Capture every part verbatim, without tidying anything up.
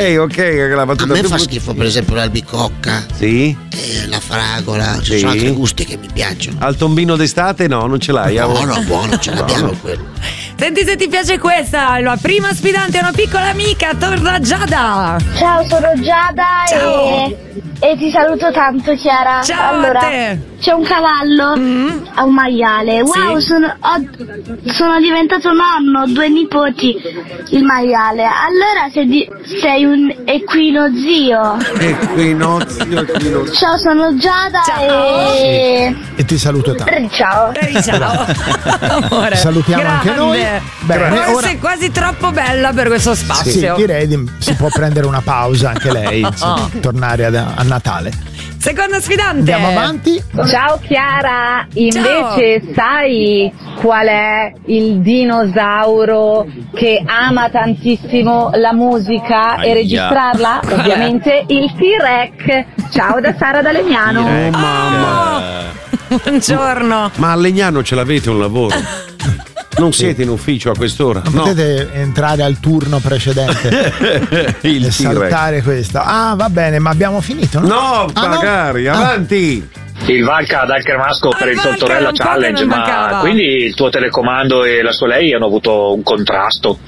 ok, ok. La A battuta me più fa brutta. schifo per esempio l'albicocca, Sì. eh, la fragola, ci Sì. sono altri gusti che mi piacciono. Al tombino d'estate no, non ce l'hai. No, ah? no, buono, ce l'abbiamo quello. Senti se ti piace questa, la prima sfidante è una piccola amica, torna Giada. Ciao, sono Giada e, e ti saluto tanto, Chiara. Ciao allora, a te. c'è un cavallo Mm. a un maiale. Wow, Sì. sono, ho- sono diventato nonno, ho due nipoti, il maiale. Allora sei, di- sei un equinozio. Equinozio, equinozio. Ciao, sono Giada Ciao. e... E ti saluto tanto. Ciao. Ehi, ciao. Amore. Salutiamo anche noi. Bene, Forse ora- è quasi troppo bella per questo Sì, spazio. direi di, si può prendere una pausa anche lei, Oh. tornare ad- a Natale. Seconda sfidante. Andiamo avanti. Ciao Chiara, invece sai qual è il dinosauro che ama tantissimo la musica e Aia. registrarla? Qual è? Ovviamente il T-Rex. Ciao da Sara da Legnano. Oh mamma. Buongiorno. Ma a Legnano ce l'avete un lavoro? Non siete in ufficio a quest'ora? Non No. potete entrare al turno precedente Il e T-Rex. saltare questa. Ah, va bene, ma abbiamo finito, no? No, Ah, no? magari, Ah. avanti. Il Valca dal Cremasco Ah, per il il Valca Tortorella era un po' che Challenge, non ma mancava. quindi il tuo telecomando e la sua lei hanno avuto un contrasto.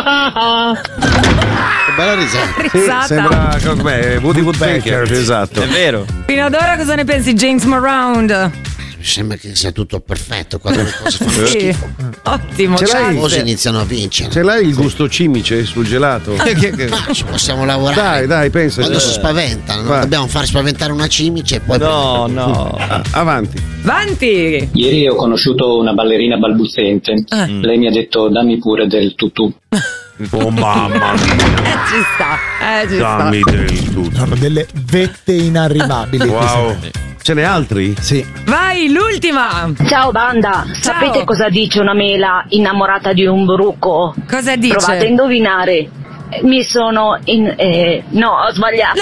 Che bella risata. Sì, Risata. sembra cos'è, Woody Woodpecker, esatto. È vero. Fino ad ora cosa ne pensi, James Maround? Mi sembra che sia tutto perfetto quando le cose fanno Sì. schifo. Ottimo. Ce l'hai? Le grazie. cose iniziano a vincere. Ce l'hai il gusto cimice sul gelato? Ma ci possiamo lavorare. Dai, dai, pensa. Quando si spaventano, non Vai. dobbiamo far spaventare una cimice e poi No, no. Ah, avanti. Avanti. Ieri ho conosciuto una ballerina balbuziente. Lei mi ha detto dammi pure del tutù. Oh mamma mia. Eh, ci sta. Eh, ci Dammi sta. del tutto. Sono delle vette inarrivabili. Wow. queste. Ce n'è altri? Sì. Vai, l'ultima. Ciao banda, Ciao. sapete cosa dice una mela innamorata di un bruco? Cosa dice? Provate a indovinare. Mi sono in... eh, no, ho sbagliato.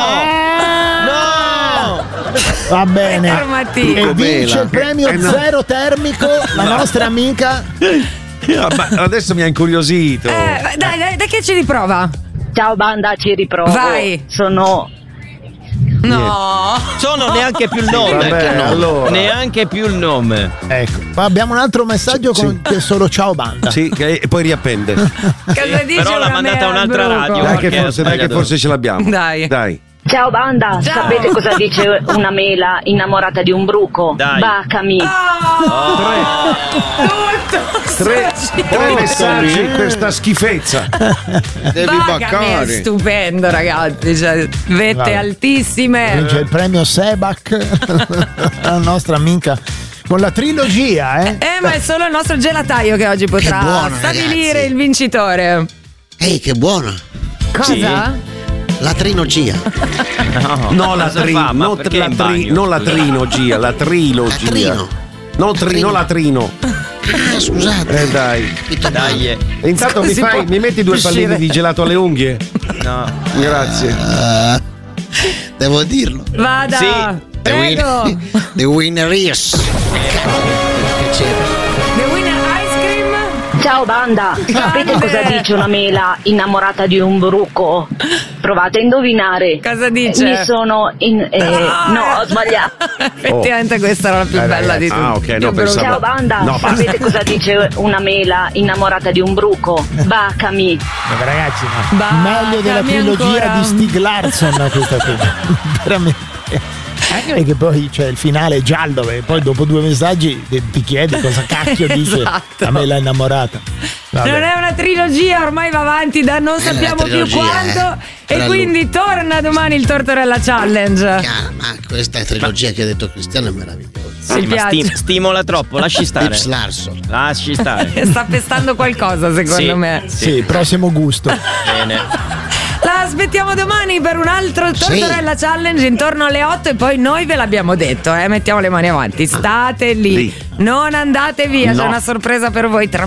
No! Va bene. Fermati. E vince il premio Eh, no. zero termico la nostra amica. Ah, ma adesso mi ha incuriosito. Eh, dai, dai, dai che ci riprova. Ciao banda, ci riprovo. Vai. Sono... No. Sono neanche più il nome. Vabbè, allora. Neanche più il nome. Ecco, ma abbiamo un altro messaggio con che è solo ciao banda. Sì, che- e poi riappende. Cosa dice Però l'ha una mandata mela al un'altra bruco? radio. Dai che Perché forse, ha dai che sbagliato. forse ce l'abbiamo. Dai. Dai. Ciao banda, Ciao. sapete cosa dice una mela innamorata di un bruco? Dai. Bacami. Oh, tutto. Tre, sto tre giro. messaggi per sta schifezza. Devi Vagami è baccare. stupendo, ragazzi. Cioè, vette Vabbè. altissime. Vince il premio Sebac la nostra amica con la trilogia, eh? Eh, ma è solo il nostro gelataio che oggi potrà buono, stabilire ragazzi. il vincitore. Ehi, che buona. Cosa? La trilogia. No, No, la cosa tri, fa? Ma non, perché la in tri, bagno? non la trilogia, la trilogia. Latrino. No, tri, no latrino. Ah, scusate. Eh dai. Capito male. Dai, eh. E intanto mi, Si fai, può mi metti due uscire. pallini di gelato alle unghie? no. Grazie. Ah, devo dirlo. Vada. Sì. The, Prego. win- the winner is. The winner ice cream. Ciao banda, sapete Grande. cosa dice una mela innamorata di un bruco? Provate a indovinare. Cosa dice? Mi sono in... eh, no, ho sbagliato. Effettivamente questa era la più Eh, bella ragazzi. di tutte. Ah, ok, no, Più brutta. pensavo- Ciao banda, No, basta. sapete cosa dice una mela innamorata di un bruco? Bacami. Eh, Ragazzi, ma Bacami meglio della trilogia ancora. di Stieg Larsson questa cosa. Veramente. Anche perché poi c'è il finale giallo e poi dopo due messaggi ti, ti chiedi cosa cacchio dice Esatto. a me la innamorata. Vabbè. Non è una trilogia, ormai va avanti da non È sappiamo una più trilogia, quanto. eh. E Tra quindi torna domani il Tortorella Challenge. Chiara, ma questa trilogia che ha detto Cristiano è meravigliosa. Sì, ma piace. sti- stimola troppo, lasci stare. Ips Larson. Lasci stare. Sta pestando qualcosa, secondo Sì. me. Sì, prossimo gusto. Bene. La aspettiamo domani per un altro Tortorella Challenge intorno alle otto e poi noi ve l'abbiamo detto, eh, mettiamo le mani avanti. State lì, Lì. non andate via, c'è No. una sorpresa per voi tra